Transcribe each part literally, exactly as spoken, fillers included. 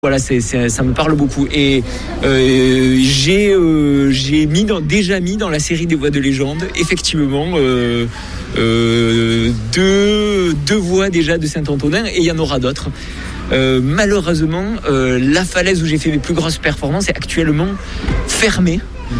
Voilà, c'est, c'est, ça me parle beaucoup. Et euh, j'ai, euh, j'ai mis dans, déjà mis dans la série des voix de légende, effectivement, euh, euh, deux, deux voix déjà de Saint-Antonin, et il y en aura d'autres. Euh, malheureusement, euh, la falaise où j'ai fait mes plus grosses performances est actuellement fermée.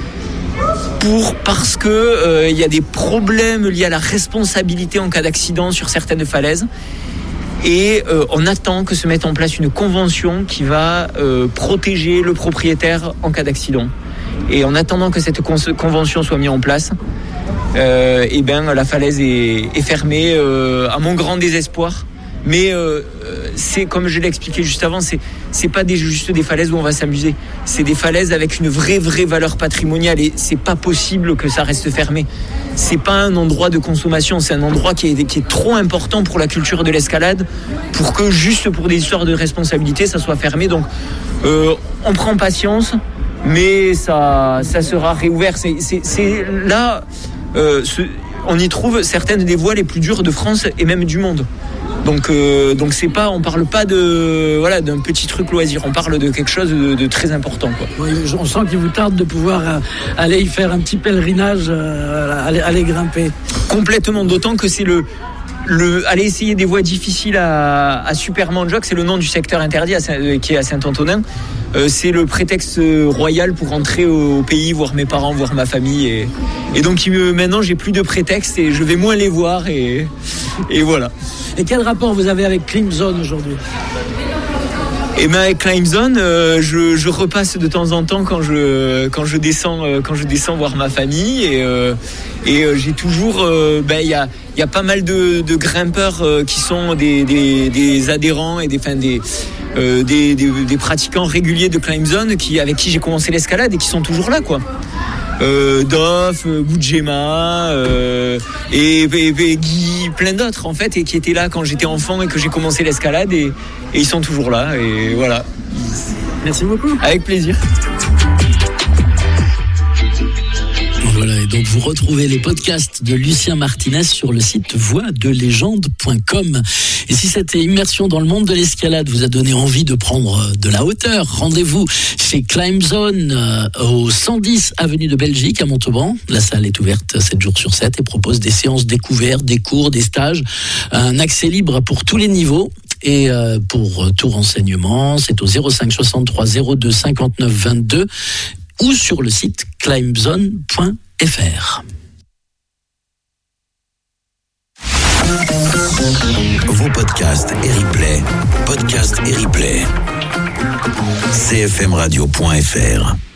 Pour, parce que euh, il y a des problèmes liés à la responsabilité en cas d'accident sur certaines falaises. Et euh, on attend que se mette en place une convention qui va euh, protéger le propriétaire en cas d'accident. Et en attendant que cette con- convention soit mise en place, euh, et ben la falaise est, est fermée euh, à mon grand désespoir. Mais euh, c'est comme je l'ai expliqué juste avant, c'est c'est pas des, juste des falaises où on va s'amuser. C'est des falaises avec une vraie vraie valeur patrimoniale et c'est pas possible que ça reste fermé. C'est pas un endroit de consommation, c'est un endroit qui est qui est trop important pour la culture de l'escalade pour que juste pour des histoires de responsabilité ça soit fermé. Donc euh, on prend patience, mais ça ça sera réouvert. C'est c'est c'est là euh, ce, on y trouve certaines des voies les plus dures de France et même du monde. Donc, euh, donc c'est pas, on parle pas de, voilà, d'un petit truc loisir. On parle de quelque chose de, de très important, quoi. Oui, on sent qu'il vous tarde de pouvoir euh, aller y faire un petit pèlerinage, euh, aller, aller grimper. Complètement, d'autant que c'est le, le, aller essayer des voies difficiles à, à Supermanjoc, c'est le nom du secteur interdit à, qui est à Saint-Antonin. Euh, c'est le prétexte royal pour rentrer au pays, voir mes parents, voir ma famille. Et, et donc euh, maintenant, j'ai plus de prétexte et je vais moins les voir et, et voilà. Et quel rapport vous avez avec Climb Zone aujourd'hui ? Et ben avec Climb Zone, euh, je, je repasse de temps en temps quand je quand je descends euh, quand je descends voir ma famille et euh, et euh, j'ai toujours euh, ben il y a il y a pas mal de, de grimpeurs euh, qui sont des, des des adhérents et des enfin des euh, des, des des pratiquants réguliers de Climb Zone qui avec qui j'ai commencé l'escalade et qui sont toujours là, quoi. Euh, Doff, euh, Boudjema euh, et, et, et Guy, plein d'autres en fait, et qui étaient là quand j'étais enfant et que j'ai commencé l'escalade et, et ils sont toujours là et voilà. Merci beaucoup. Avec plaisir. Voilà, et donc vous retrouvez les podcasts de Lucien Martinez sur le site voix de légende point com. Et si cette immersion dans le monde de l'escalade vous a donné envie de prendre de la hauteur, rendez-vous chez Climb Zone euh, au cent dix avenue de Belgique à Montauban. La salle est ouverte sept jours sur sept et propose des séances découvertes, des cours, des stages, un accès libre pour tous les niveaux. Et euh, pour tout renseignement, c'est au zéro cinq soixante-trois zéro deux cinquante-neuf vingt-deux ou sur le site climb zone point f r. Vos podcasts et replays, podcasts et replays, c f m radio point f r.